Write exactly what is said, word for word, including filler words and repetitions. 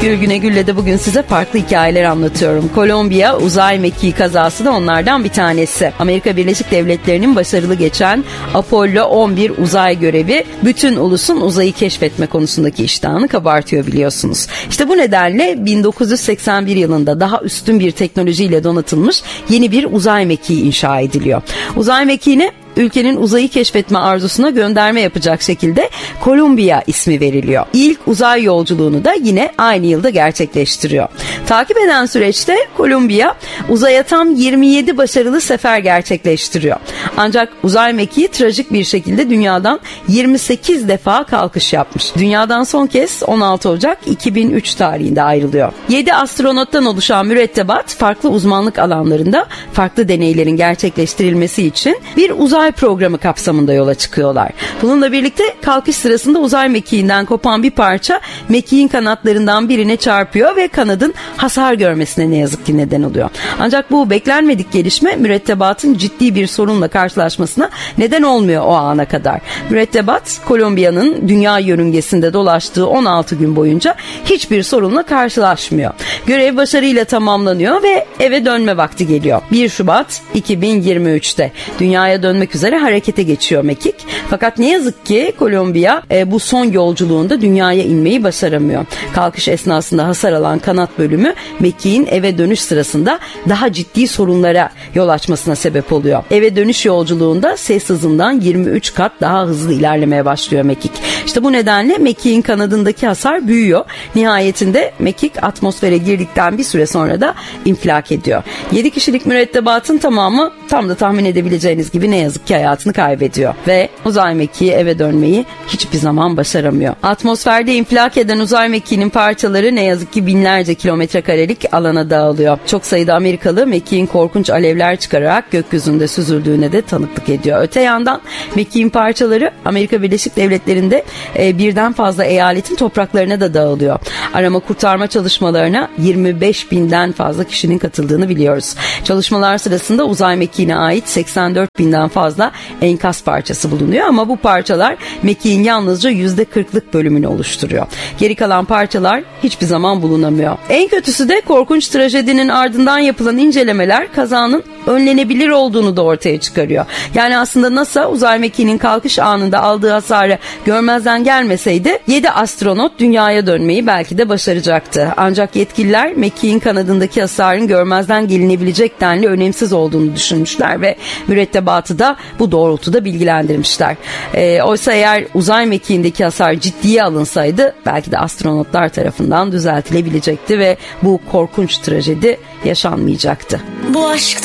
Gül Günegül'le de bugün size farklı hikayeler anlatıyorum. Kolombiya uzay mekiği kazası da onlardan bir tanesi. Amerika Birleşik Devletleri'nin başarılı geçen Apollo on bir uzay görevi bütün ulusun uzayı keşfetme konusundaki iştahını kabartıyor biliyorsunuz. İşte bu nedenle bin dokuz yüz seksen bir yılında daha üstün bir teknolojiyle donatılmış yeni bir uzay mekiği inşa ediliyor. Uzay mekiğine ülkenin uzayı keşfetme arzusuna gönderme yapacak şekilde Kolombiya ismi veriliyor. İlk uzay yolculuğunu da yine aynı yılda gerçekleştiriyor. Takip eden süreçte Kolombiya uzaya tam yirmi yedi başarılı sefer gerçekleştiriyor. Ancak uzay mekiği trajik bir şekilde dünyadan yirmi sekiz defa kalkış yapmış. Dünyadan son kez on altı Ocak iki bin üç tarihinde ayrılıyor. yedi astronottan oluşan mürettebat farklı uzmanlık alanlarında farklı deneylerin gerçekleştirilmesi için bir uzay programı kapsamında yola çıkıyorlar. Bununla birlikte kalkış sırasında uzay mekiğinden kopan bir parça mekiğin kanatlarından birine çarpıyor ve kanadın hasar görmesine ne yazık ki neden oluyor. Ancak bu beklenmedik gelişme mürettebatın ciddi bir sorunla karşılaşmasına neden olmuyor o ana kadar. Mürettebat Kolombiya'nın dünya yörüngesinde dolaştığı on altı gün boyunca hiçbir sorunla karşılaşmıyor. Görev başarıyla tamamlanıyor ve eve dönme vakti geliyor. bir Şubat iki bin yirmi üçte dünyaya dönmek üzere harekete geçiyor mekik. Fakat ne yazık ki Kolombiya e, bu son yolculuğunda dünyaya inmeyi başaramıyor. Kalkış esnasında hasar alan kanat bölümü mekiğin eve dönüş sırasında daha ciddi sorunlara yol açmasına sebep oluyor. Eve dönüş yolculuğunda ses hızından yirmi üç kat daha hızlı ilerlemeye başlıyor mekik. İşte bu nedenle mekiğin kanadındaki hasar büyüyor. Nihayetinde mekik atmosfere girdikten bir süre sonra da infilak ediyor. yedi kişilik mürettebatın tamamı tam da tahmin edebileceğiniz gibi ne yazık ki hayatını kaybediyor ve uzay mekiği eve dönmeyi hiçbir zaman başaramıyor. Atmosferde infilak eden uzay mekiğinin parçaları ne yazık ki binlerce kilometre karelik alana dağılıyor. Çok sayıda Amerikalı mekiğin korkunç alevler çıkararak gökyüzünde süzüldüğüne de tanıklık ediyor. Öte yandan mekiğin parçaları Amerika Birleşik Devletleri'nde e, birden fazla eyaletin topraklarına da dağılıyor. Arama kurtarma çalışmalarına yirmi beş binden fazla kişinin katıldığını biliyoruz. Çalışmalar sırasında uzay mekiğine ait seksen dört binden fazla enkaz parçası bulunuyor ama bu parçalar mekiğin yalnızca yüzde kırklık bölümünü oluşturuyor. Geri kalan parçalar hiçbir zaman bulunamıyor. En kötüsü de korkunç trajedinin ardından yapılan incelemeler kazanın önlenebilir olduğunu da ortaya çıkarıyor. Yani aslında NASA uzay mekiğinin kalkış anında aldığı hasarı görmezden gelmeseydi yedi astronot dünyaya dönmeyi belki de başaracaktı. Ancak yetkililer mekiğin kanadındaki hasarın görmezden gelinebilecek denli önemsiz olduğunu düşünmüşler ve mürettebatı da bu doğrultuda bilgilendirmişler. E, oysa eğer uzay mekiğindeki hasar ciddiye alınsaydı belki de astronotlar tarafından düzeltilebilecekti ve bu korkunç trajedi yaşanmayacaktı. Bu aşkta